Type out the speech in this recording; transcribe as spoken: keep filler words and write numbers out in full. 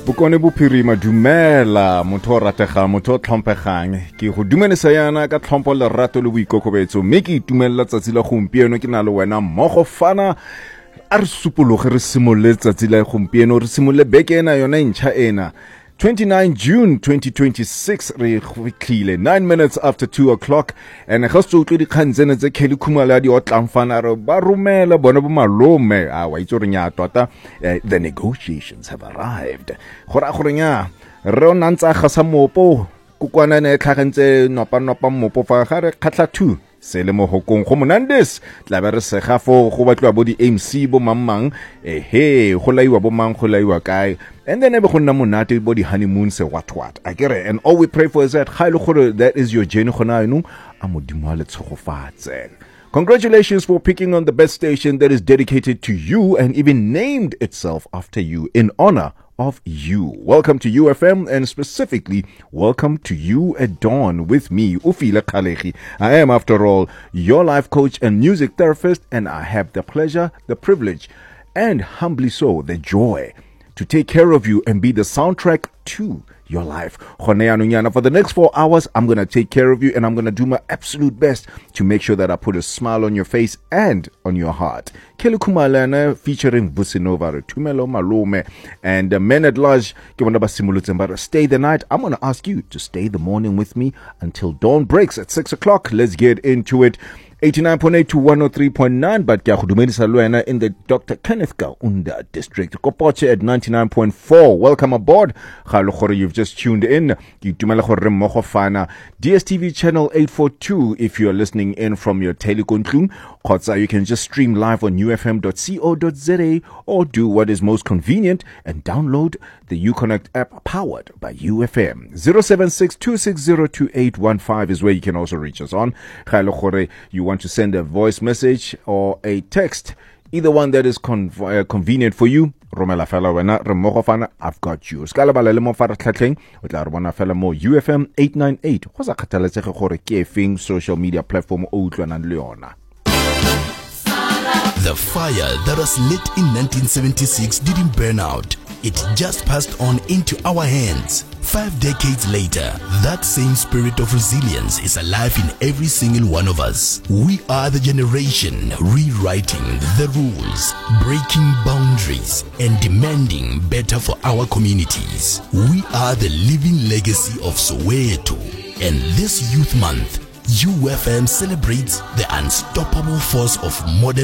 Bokone bophirima dumela motho o rategang motho o tlhompegang ke go dumelesa yana ka tlhompo le rato le boikokobetso mme ke itumella tsatsi la gompieno ke na le wena mmogo fana a re supologe re simolole tsatsi la gompieno re simolole beke ena yona ntšha ena twenty-nine June twenty twenty-six re fitlhile nine minutes after two o'clock and ga se utlwe dikgang tsena tse Kelly Khumalo di otlang fana re ba romela bona bo malome a wa itse re nya tota the negotiations have arrived gora gore nya re ona ntsa ga sa mopo kukwana ne tlhagantse nopa nopa mopo fa ga re khatla two se le mo hokong go monandes tla ba re se gafo go batlwa bo di M C bo mammang eh he go laiwa bo mang go laiwa kae and then ebe go nna monate bo di honeymoon se what what I get it and all we pray for is that ga ile gore that is your journey gona eno a modimo a le tshogofatse. Congratulations for picking on the best station that is dedicated to you and even named itself after you in honor of you. Welcome to U F M and specifically welcome to you at dawn with me, Ufile Khalegi. I am, after all, your life coach and music therapist, and I have the pleasure, the privilege, and humbly so, the joy to take care of you and be the soundtrack to your life. For the next four hours, I'm going to take care of you and I'm going to do my absolute best to make sure that I put a smile on your face and on your heart. Kelly Khumalo featuring Vusinova, Tumelo Malome, and uh, Men at Large. Stay the night. I'm going to ask you to stay the morning with me until dawn breaks at six o'clock. Let's get into it. eighty-nine point eight to one oh three point nine, but in the Doctor Kenneth Kaunda district. Kopoche at ninety-nine point four. Welcome aboard. You've just tuned in. D S T V channel eight forty-two if you're listening in from your telecontrol. You can just stream live on u f m dot co dot z a or do what is most convenient and download the Uconnect app powered by U F M. zero seven six two six zero two eight one five is where you can also reach us on. You want to send a voice message or a text, either one that is con- uh, convenient for you. Romela fela wena remogo fana I've got you. Ska lebala le mo fara tlhatlheng o tla re bona fela mo U F M eight ninety-eight go sa kgathaletsege gore ke efeng social media platform o utlwanang le yona. The fire that was lit in nineteen seventy-six didn't burn out. It just passed on into our hands. Five decades later, that same spirit of resilience is alive in every single one of us. We are the generation rewriting the rules, breaking boundaries, and demanding better for our communities. We are the living legacy of Soweto. And this Youth Month, U F M celebrates the unstoppable force of modern